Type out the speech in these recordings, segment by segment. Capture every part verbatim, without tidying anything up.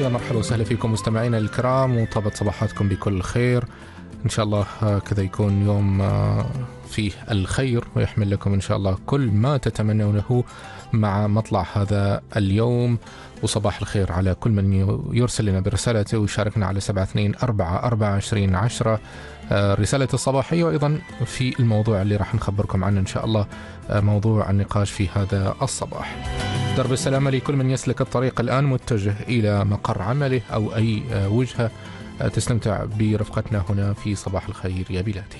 يا مرحبا وسهلا فيكم مستمعينا الكرام، وطابت صباحاتكم بكل خير إن شاء الله. كذا يكون يوم فيه الخير ويحمل لكم إن شاء الله كل ما تتمنونه مع مطلع هذا اليوم. وصباح الخير على كل من يرسل لنا برسالته ويشاركنا على سبعة اثنين أربعة أربعة عشرين عشرة الرسالة الصباحية، وأيضا في الموضوع اللي راح نخبركم عنه إن شاء الله، موضوع النقاش في هذا الصباح. درب السلامة لكل من يسلك الطريق الآن متجه إلى مقر عمله أو أي وجهة تستمتع برفقتنا هنا في صباح الخير يا بلادي.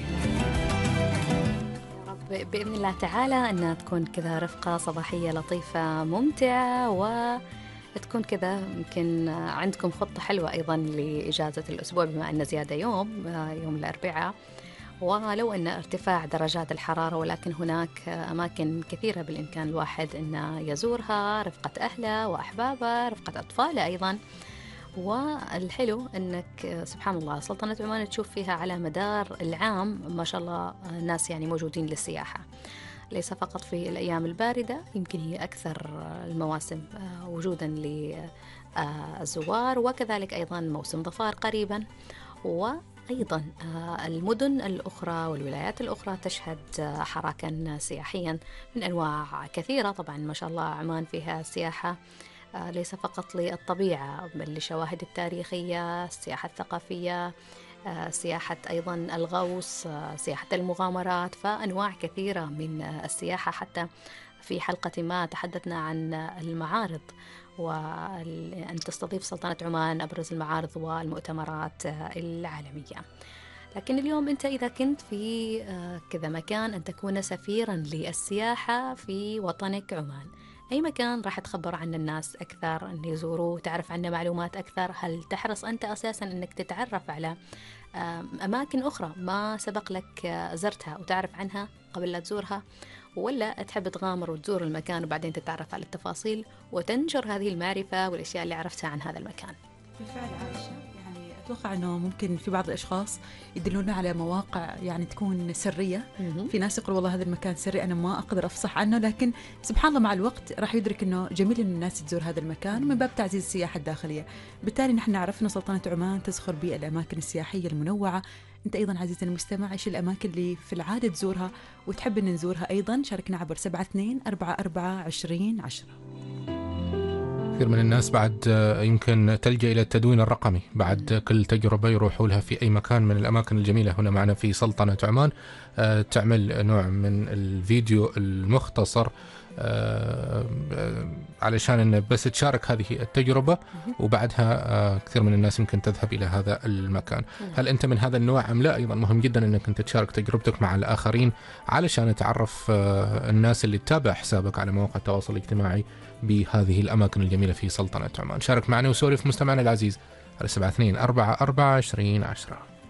رب بإذن الله تعالى أنها تكون كذا رفقة صباحية لطيفة ممتعة، وتكون كذا يمكن عندكم خطة حلوة أيضا لإجازة الأسبوع بما أن زيادة يوم يوم الأربعاء، ولو أن ارتفاع درجات الحرارة، ولكن هناك أماكن كثيرة بالإمكان الواحد أن يزورها، رفقة أهله وأحبابه، رفقة أطفاله أيضا. والحلو أنك سبحان الله سلطنة عمان تشوف فيها على مدار العام ما شاء الله الناس يعني موجودين للسياحة، ليس فقط في الأيام الباردة، يمكن هي أكثر المواسم وجودا للزوار، وكذلك أيضا موسم ظفار قريبا، وأيضا المدن الأخرى والولايات الأخرى تشهد حراكا سياحيا من أنواع كثيرة. طبعا ما شاء الله عمان فيها سياحة ليس فقط للطبيعة بل للشواهد التاريخية، السياحة الثقافية، سياحة أيضا الغوص، سياحة المغامرات، فأنواع كثيرة من السياحة. حتى في حلقة ما تحدثنا عن المعارض وأن تستضيف سلطنة عمان أبرز المعارض والمؤتمرات العالمية. لكن اليوم أنت إذا كنت في كذا مكان أن تكون سفيرا للسياحة في وطنك عمان، أي مكان راح تخبر عن الناس أكثر أن يزوروه، تعرف عنه معلومات أكثر؟ هل تحرص أنت أساساً أنك تتعرف على أماكن أخرى ما سبق لك زرتها وتعرف عنها قبل لا تزورها، ولا تحب تغامر وتزور المكان وبعدين تتعرف على التفاصيل وتنشر هذه المعرفة والأشياء اللي عرفتها عن هذا المكان؟ بالفعل عائشة، أتوقع أنه ممكن في بعض الأشخاص يدلونا على مواقع يعني تكون سرية. في ناس يقول والله هذا المكان سري أنا ما أقدر أفصح عنه، لكن سبحان الله مع الوقت راح يدرك أنه جميل أن الناس تزور هذا المكان من باب تعزيز السياحة الداخلية. بالتالي نحن عرفنا سلطنة عمان تزخر بالأماكن السياحية المنوعة. أنت أيضا عزيزي المستمع إيش الأماكن اللي في العادة تزورها وتحب أن نزورها أيضا؟ شاركنا عبر سبعة اثنين أربعة أربعة عشرين عشرة. كثير من الناس بعد يمكن تلجأ إلى التدوين الرقمي بعد كل تجربة يروحوا لها في أي مكان من الأماكن الجميلة هنا معنا في سلطنة عمان، تعمل نوع من الفيديو المختصر علشان إنه بس تشارك هذه التجربة، وبعدها كثير من الناس يمكن تذهب إلى هذا المكان. هل أنت من هذا النوع أم لا؟ أيضا مهم جدا أنك أنت تشارك تجربتك مع الآخرين علشان تعرف الناس اللي تتابع حسابك على مواقع التواصل الاجتماعي بهذه الأماكن الجميلة في سلطنة عمان. شارك معنا وسولف مستمعنا العزيز على سبعة اثنين أربعة أربعة عشرين عشرة.